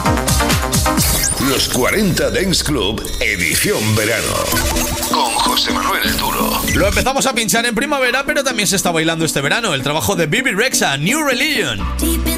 Los 40 Dance Club, edición verano. Con José Manuel Duro. Lo empezamos a pinchar en primavera, pero también se está bailando este verano. El trabajo de Bebe Rexha, New Religion.